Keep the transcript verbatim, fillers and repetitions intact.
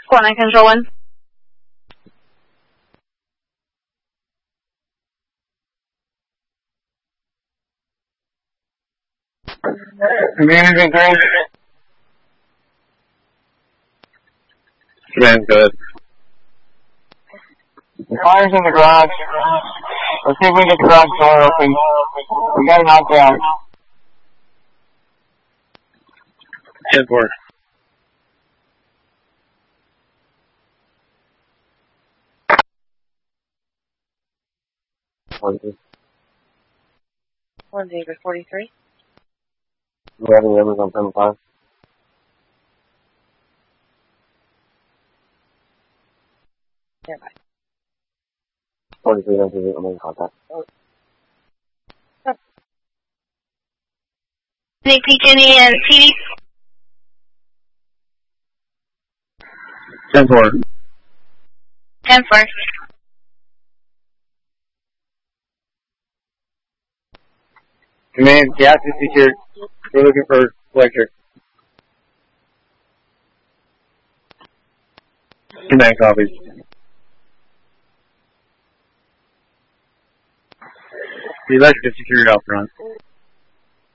Squad nine Control one. Management three. Command, go ahead. The fire's in the garage. Let's see if we can get the garage door open. We got it knocked out. ten four. One David forty-three. Do we have any numbers on seven five? Nearby. forty-three, I'm in contact. Nick, Jenny, and T D. ten four. ten four. Command, gas is secured. We're looking for electric. Command, copies. The electric is secured out front.